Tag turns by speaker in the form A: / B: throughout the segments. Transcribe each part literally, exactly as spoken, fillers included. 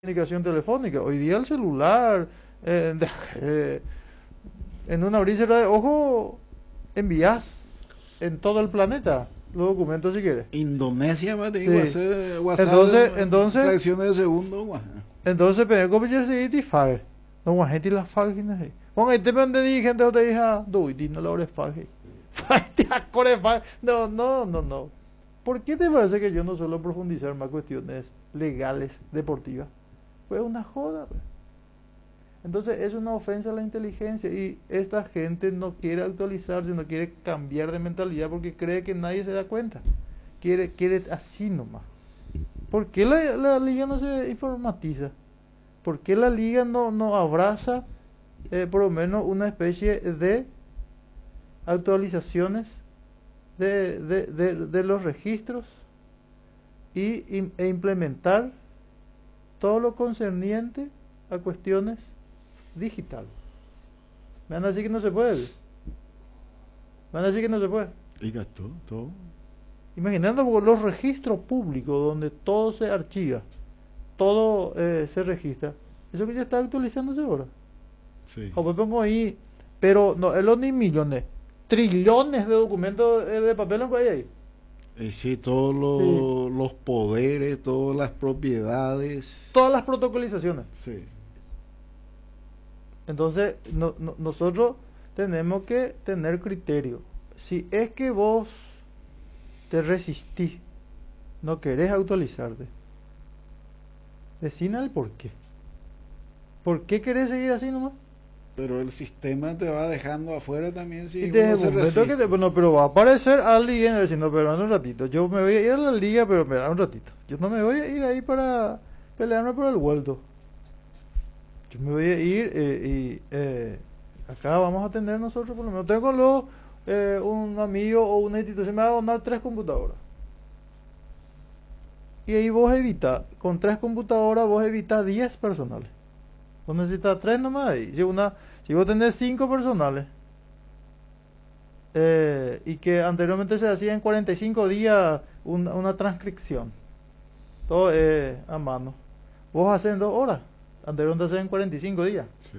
A: comunicación telefónica. Hoy día el celular, eh, de- eh, en una brisa de ojo, envías en todo el planeta los documentos si quieres.
B: Indonesia, va, te digo,
A: Sí.
B: hacer WhatsApp
A: Entonces,
B: en
A: entonces,
B: fracciones de segundo, guau.
A: entonces, pero como ya se dice, fag. No, más gente la fag, no sé. Con el tema donde dije, gente, te dije, do y no la hora fag. Fag, te acore fag. No, no, no, no. ¿Por qué te parece que yo no suelo profundizar más cuestiones legales, deportivas? Pues una joda, pues. Entonces es una ofensa a la inteligencia y esta gente no quiere actualizarse, no quiere cambiar de mentalidad porque cree que nadie se da cuenta. Quiere, quiere así nomás. ¿Por qué la, la liga no se informatiza? ¿Por qué la liga no, no abraza eh, por lo menos una especie de actualizaciones de, de, de, de los registros y, e implementar todo lo concerniente a cuestiones digital? Me van a decir que no se puede. Me van a decir que no se puede.
B: Y gastó todo.
A: Imaginando los registros públicos donde todo se archiva, todo eh, se registra. Eso que ya está actualizándose ahora.
B: Sí.
A: O pues pongo ahí, pero no, es los ni millones, trillones de documentos eh, de papel en que hay ahí.
B: Y sí, todos
A: Sí.
B: lo- los poderes, todas las propiedades.
A: Todas las protocolizaciones.
B: Sí.
A: Entonces, no, no- nosotros tenemos que tener criterio. Si es que vos te resistís, no querés actualizarte, decime el por qué. ¿Por qué querés seguir así nomás?
B: Pero el sistema te va dejando afuera también si
A: Y desde
B: uno
A: el
B: se
A: momento que te,
B: resiste.
A: bueno, pero va a aparecer alguien diciendo, pero en un ratito, yo me voy a ir a la liga, pero me da un ratito. Yo no me voy a ir ahí para pelearme por el vuelto. Yo me voy a ir eh, y eh, acá vamos a tener nosotros, por lo menos tengo lo, eh, un amigo o una institución me va a donar tres computadoras. Y ahí vos evitas, con tres computadoras vos evitas diez personales. Vos necesitas tres nomás ahí. Si, una, si vos tenés cinco personales, eh, y que anteriormente se hacía en cuarenta y cinco días una, una transcripción, todo eh, a mano. Vos haces en dos horas, anteriormente hacían en cuarenta y cinco días.
B: Sí.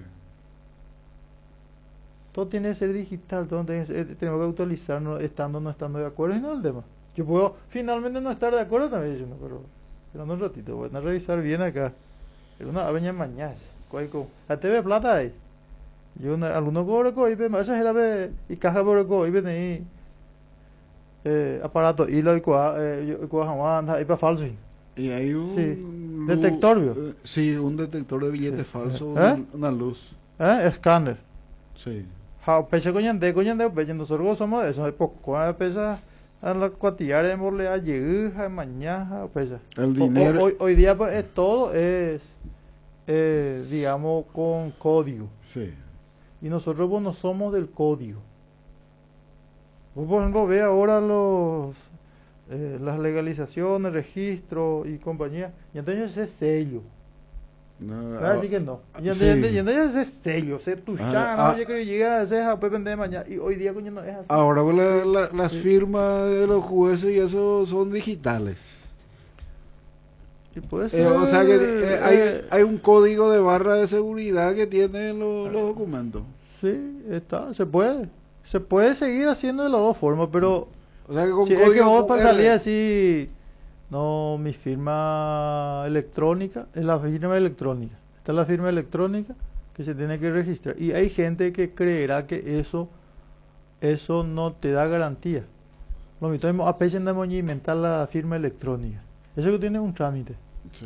A: Todo tiene que ser digital, todo tiene que ser- eh, tenemos que actualizarnos estando o no estando de acuerdo y no el tema. Yo puedo finalmente no estar de acuerdo también diciendo, pero esperando un ratito, voy a revisar bien acá. Pero una aveña mañana, la T V plata ahí. Yo una, algunos cobran co, y eso era de, y caja por co, y ven ahí, eh, aparato, y lo y cua, eh, yo- cua jamás, y para falso.
B: Y hay
A: Sí,
B: un lu-
A: detector, ¿vio?
B: eh, sí, un detector de
A: Sí.
B: billetes falsos,
A: ¿Eh?
B: una, una luz.
A: ¿Eh? Escáner.
B: Sí.
A: Ja, peche coñante, coñante, peche, nosotros somos eso, hay poco, pesa a la cuatillar en borle a llegar, mañana, pesa.
B: El
A: O- o-
B: dinero.
A: hoy, hoy día pues es todo es, eh, digamos, con código.
B: Sí.
A: Y nosotros pues, no somos del código. Vos, por ejemplo, ve ahora los eh, las legalizaciones, registros y compañía, y entonces ese sello.
B: No,
A: Ah, Así que no. Y
B: ah,
A: entonces,
B: sí.
A: y entonces ese sello, ese tu
B: Ah,
A: chana,
B: ah,
A: oye, que llega a ese pues vender mañana. Y hoy día, coño, no es así.
B: Ahora pues, la- la- las
A: Sí.
B: firmas de los jueces y eso son digitales.
A: Y puede
B: Eh,
A: ser.
B: o sea que eh, hay,
A: eh,
B: hay un código de barra de seguridad que tienen los, los documentos.
A: sí, está, se puede. Se puede seguir haciendo de las dos formas, pero
B: O sea que con
A: si es que
B: código
A: vos
B: Q
A: para
B: R.
A: salir así, no, mi firma electrónica es la firma electrónica. Esta es la firma electrónica que se tiene que registrar. Y hay gente que creerá que eso, eso no te da garantía. Lo mismo, a veces andamos a inventar la firma electrónica. Eso que tiene un trámite.
B: Sí.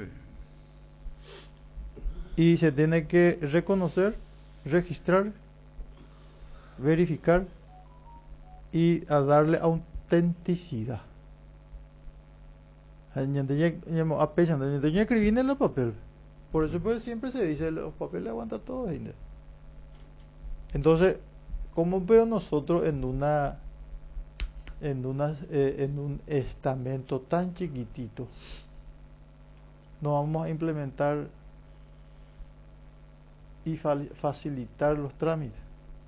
A: Y se tiene que reconocer, registrar, verificar y a darle autenticidad. Yo escribí en el papel. Por eso pues siempre se dice, los papeles aguantan todo. ¿Sí? Entonces, ¿cómo veo nosotros en una en una eh, en un estamento tan chiquitito no vamos a implementar y facilitar los trámites?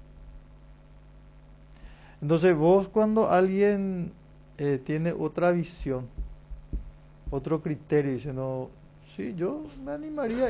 A: Entonces vos cuando alguien eh, tiene otra visión, otro criterio, dice, no, Sí, yo me animaría.